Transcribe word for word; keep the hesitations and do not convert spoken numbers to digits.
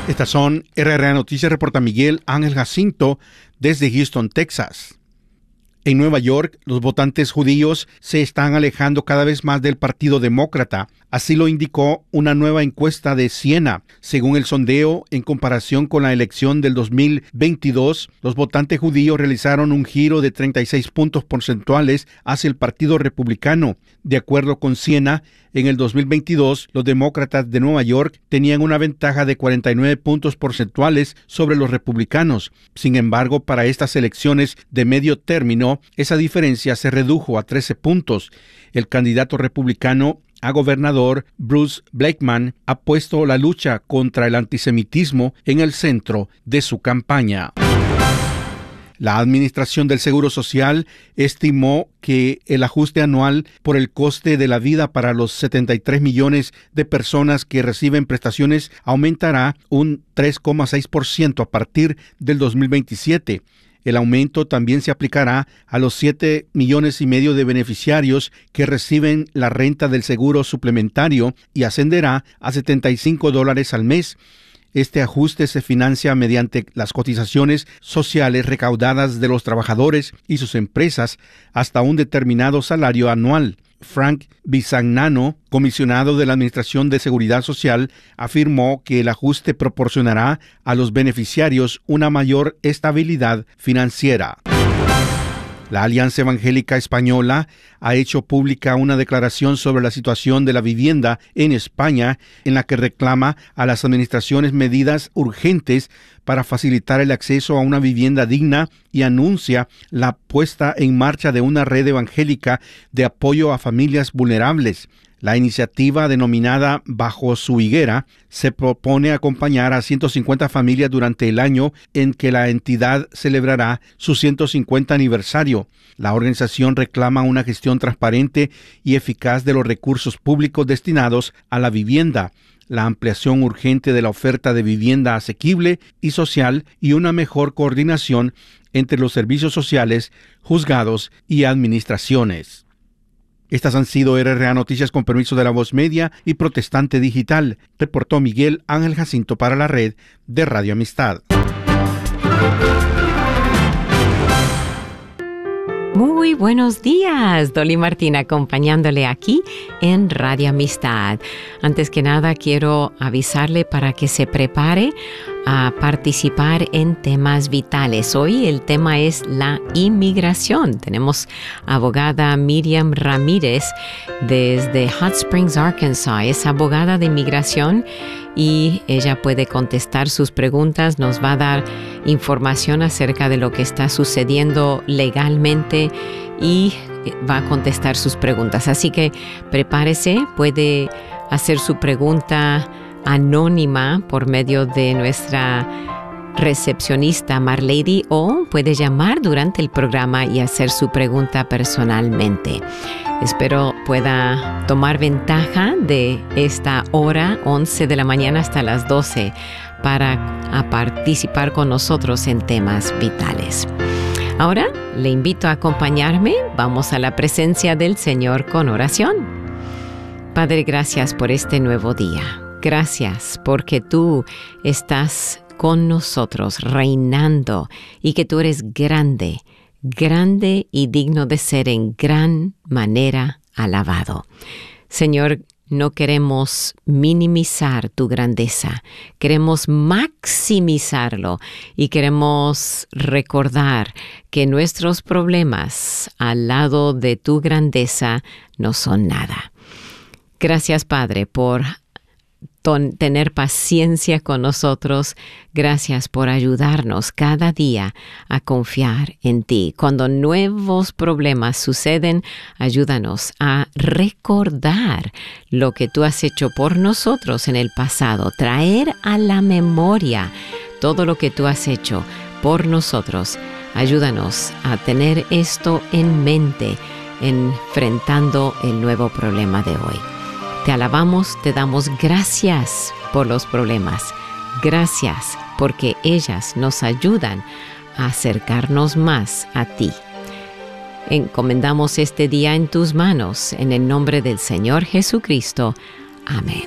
Estas son R R A Noticias, reporta Miguel Ángel Jacinto desde Houston, Texas. En Nueva York, los votantes judíos se están alejando cada vez más del Partido Demócrata. Así lo indicó una nueva encuesta de Siena. Según el sondeo, en comparación con la elección del dos mil veintidós, los votantes judíos realizaron un giro de treinta y seis puntos porcentuales hacia el Partido Republicano. De acuerdo con Siena, en el dos mil veintidós, los demócratas de Nueva York tenían una ventaja de cuarenta y nueve puntos porcentuales sobre los republicanos. Sin embargo, para estas elecciones de medio término, esa diferencia se redujo a trece puntos. El candidato republicano a gobernador, Bruce Blakeman, ha puesto la lucha contra el antisemitismo en el centro de su campaña. La Administración del Seguro Social estimó que el ajuste anual por el coste de la vida para los setenta y tres millones de personas que reciben prestaciones aumentará un tres coma seis por ciento a partir del dos mil veintisiete. El aumento también se aplicará a los siete millones y medio de beneficiarios que reciben la renta del seguro suplementario y ascenderá a setenta y cinco dólares al mes. Este ajuste se financia mediante las cotizaciones sociales recaudadas de los trabajadores y sus empresas hasta un determinado salario anual. Frank Bisagnano, comisionado de la Administración de Seguridad Social, afirmó que el ajuste proporcionará a los beneficiarios una mayor estabilidad financiera. La Alianza Evangélica Española ha hecho pública una declaración sobre la situación de la vivienda en España, en la que reclama a las administraciones medidas urgentes para facilitar el acceso a una vivienda digna y anuncia la puesta en marcha de una red evangélica de apoyo a familias vulnerables. La iniciativa, denominada Bajo su Higuera, se propone acompañar a ciento cincuenta familias durante el año en que la entidad celebrará su ciento cincuenta aniversario. La organización reclama una gestión transparente y eficaz de los recursos públicos destinados a la vivienda, la ampliación urgente de la oferta de vivienda asequible y social y una mejor coordinación entre los servicios sociales, juzgados y administraciones. Estas han sido R R A Noticias con permiso de La Voz Media y Protestante Digital, reportó Miguel Ángel Jacinto para la red de Radio Amistad. Muy buenos días, Dolly Martín acompañándole aquí en Radio Amistad. Antes que nada quiero avisarle para que se prepare a participar en temas vitales. Hoy el tema es la inmigración. Tenemos abogada Miriam Ramírez desde Hot Springs, Arkansas. Es abogada de inmigración y ella puede contestar sus preguntas. Nos va a dar información acerca de lo que está sucediendo legalmente y va a contestar sus preguntas. Así que prepárese, puede hacer su pregunta anónima por medio de nuestra recepcionista Marlady o puede llamar durante el programa y hacer su pregunta personalmente. Espero pueda tomar ventaja de esta hora, once de la mañana hasta las doce, para a participar con nosotros en temas vitales. Ahora le invito a acompañarme. Vamos a la presencia del Señor con oración. Padre, gracias por este nuevo día. Gracias porque tú estás con nosotros reinando y que tú eres grande, grande y digno de ser en gran manera alabado. Señor, no queremos minimizar tu grandeza, queremos maximizarlo y queremos recordar que nuestros problemas al lado de tu grandeza no son nada. Gracias, Padre, por tener paciencia con nosotros. Gracias por ayudarnos cada día a confiar en ti. Cuando nuevos problemas suceden, ayúdanos a recordar lo que tú has hecho por nosotros en el pasado. Traer a la memoria todo lo que tú has hecho por nosotros. Ayúdanos a tener esto en mente, enfrentando el nuevo problema de hoy. Te alabamos, te damos gracias por los problemas. Gracias porque ellas nos ayudan a acercarnos más a ti. Encomendamos este día en tus manos, en el nombre del Señor Jesucristo. Amén.